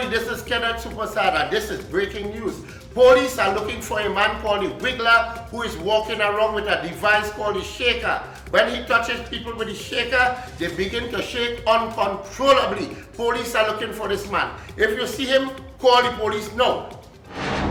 Everybody, this is Kenneth Superstar. This is breaking news. Police are looking for a man called the Wiggler who is walking around with a device called the shaker. When he touches people with the shaker, they begin to shake uncontrollably. Police are looking for this man. If you see him, call the police now.